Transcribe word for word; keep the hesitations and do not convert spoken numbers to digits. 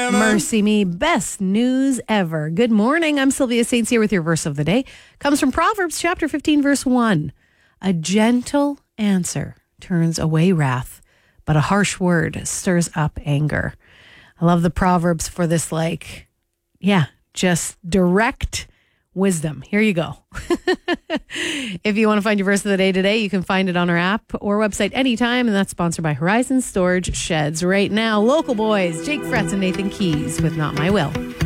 Mercy me, best news ever. Good morning. I'm Sylvia Saints here with your verse of the day. Comes from Proverbs chapter fifteen, verse one. A gentle answer turns away wrath, but a harsh word stirs up anger. I love the Proverbs for this, like, yeah, just direct wisdom. Here you go. If you want to find your verse of the day today, you can find it on our app or website anytime, and that's sponsored by Horizon Storage Sheds. Right now, local boys, Jake Fretz and Nathan Keys with Not My Will.